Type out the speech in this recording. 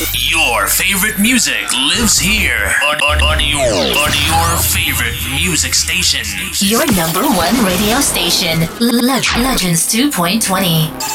Your favorite music lives here on your favorite music station. Your number one radio station, Legends 2.20.